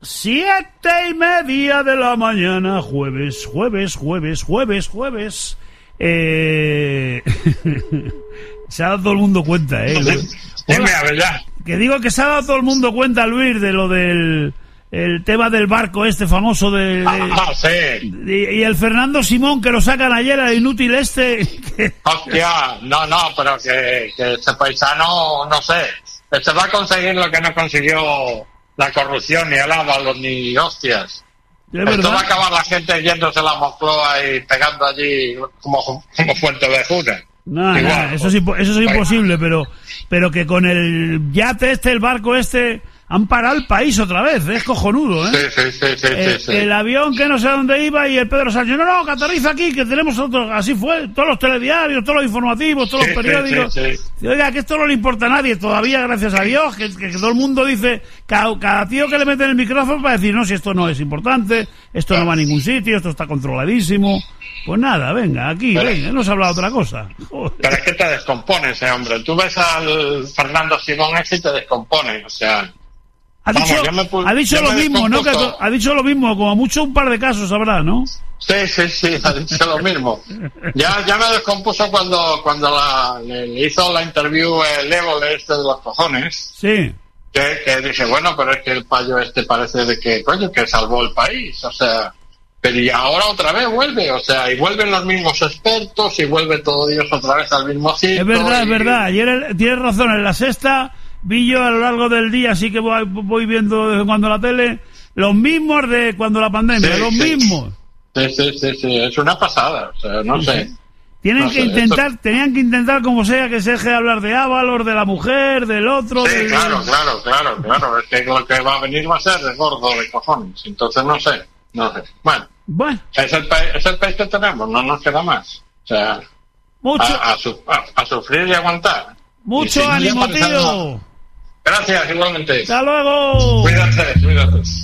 7:30 de la mañana, jueves. Se ha dado todo el mundo cuenta, ¿Verdad? Que digo que se ha dado todo el mundo cuenta, Luis, de lo del el tema del barco este famoso sí. Y el Fernando Simón que lo sacan ayer, el inútil este. Hostia, no, pero que este paisano, no sé, este va a conseguir lo que no consiguió la corrupción, ni el Ábalos, ni hostias. Esto va a acabar la gente yéndose a la Moncloa y pegando allí como Fuente de Jura. No, eso es imposible, pero que con el yate este, el barco este, han parado el país otra vez, es cojonudo, ¿eh? Sí. El avión que no sé dónde iba y el Pedro Sánchez, no, que aterriza aquí, que tenemos otros, así fue, todos los telediarios, todos los informativos, todos los periódicos. Sí. Oiga, que esto no le importa a nadie, todavía, gracias a Dios, que todo el mundo dice, cada tío que le mete el micrófono para decir, no, si esto no es importante, esto no va a ningún sitio, esto está controladísimo. Pues nada, venga, aquí, no se ha hablado otra cosa. Joder. Pero es que te descompone ese hombre. Tú ves al Fernando Simón ese y te descompone, o sea... Ha dicho lo mismo, ¿no? Que ha dicho lo mismo, como mucho un par de casos habrá, ¿no? Sí, ha dicho lo mismo. Ya me descompuso cuando le hizo la interview el Évole este de los cojones. Sí. Que dije, bueno, pero es que el payo este parece de que, coño, que salvó el país, o sea... Pero y ahora otra vez vuelve, o sea, y vuelven los mismos expertos y vuelve todo Dios otra vez al mismo sitio. Es verdad. Ayer tienes razón, en La Sexta vi yo a lo largo del día, así que voy viendo de vez en cuando la tele, los mismos de cuando la pandemia, mismos. Sí, es una pasada, o sea, no sé. Tenían que intentar como sea que se deje de hablar de Ábalos, de la mujer, del otro. Sí, claro, es que lo que va a venir va a ser de gordo de cojones, entonces no sé. Bueno. Es el país que tenemos, no nos queda más. O sea, a sufrir y aguantar. Mucho ánimo, tío. Gracias, igualmente. Hasta luego. Cuídate.